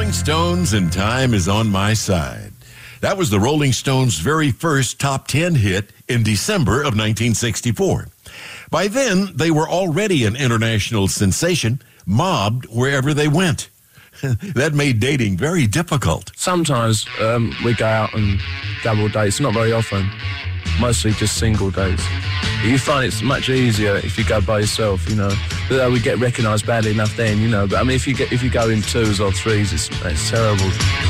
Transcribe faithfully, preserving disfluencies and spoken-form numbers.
Rolling Stones and Time Is on My Side. That was the Rolling Stones' very first top ten hit in December of nineteen sixty-four. By then, they were already an international sensation, mobbed wherever they went. That made dating very difficult. Sometimes um, we go out and double dates, not very often, mostly just single dates. You find it's much easier if you go by yourself, you know. Though we get recognised badly enough then, you know. But I mean, if you get if you go in twos or threes, it's it's terrible.